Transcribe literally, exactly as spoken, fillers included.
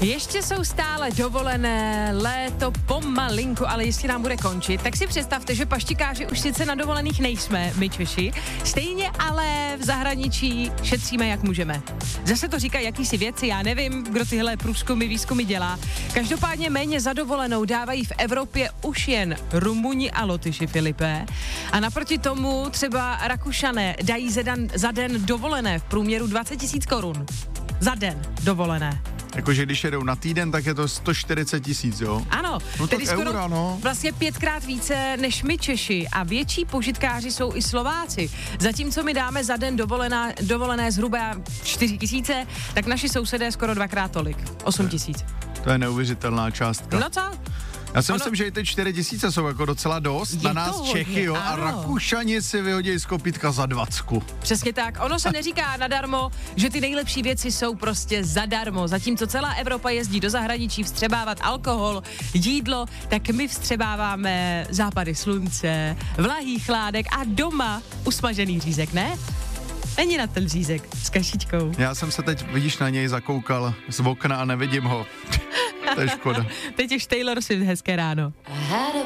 Ještě jsou stále dovolené, léto pomalinku, ale jestli nám bude končit, tak si představte, že paštikáři už sice na dovolených nejsme, my Češi, stejně ale v zahraničí šetříme, jak můžeme. Zase to říkají jakýsi věci, já nevím, kdo tyhle průzkumy, výzkumy dělá. Každopádně méně za dovolenou dávají v Evropě už jen Rumuni a Lotyši, Filipé. A naproti tomu třeba Rakušané dají za den, za den dovolené v průměru dvacet tisíc korun. Za den dovolené. Jakože když jedou na týden, tak je to sto čtyřicet tisíc, jo? Ano, no tedy skoro eura, no. vlastně pětkrát více než my Češi a větší požitkáři jsou i Slováci. Zatímco my dáme za den dovolená, dovolené zhruba čtyři tisíce, tak naši sousedé skoro dvakrát tolik, osm tisíc. To je neuvěřitelná částka. No co? Já si ono... myslím, že i ty čtyři tisíce jsou jako docela dost je na nás hodně, Čechy, jo, ano. a Rakušani si vyhodí z kopítka za dvacku. Přesně tak. Ono se neříká nadarmo, že ty nejlepší věci jsou prostě zadarmo. Zatímco celá Evropa jezdí do zahraničí vstřebávat alkohol, jídlo, tak my vstřebáváme západy slunce, vlahý chládek a doma usmažený řízek, ne? Není na ten řízek s kašičkou. Já jsem se teď, vidíš, na něj zakoukal z okna a nevidím ho. To je škoda. Teď už Taylor Swift, hezké ráno.